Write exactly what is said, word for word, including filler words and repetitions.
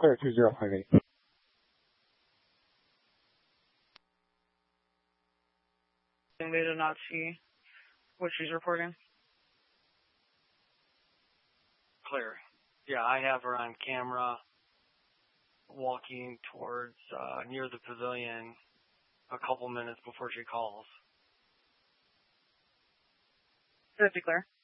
clear two zero five eight. They did not see what she's reporting. Clear. Yeah, I have her on camera walking towards uh, near the pavilion a couple minutes before she calls. fifty clear.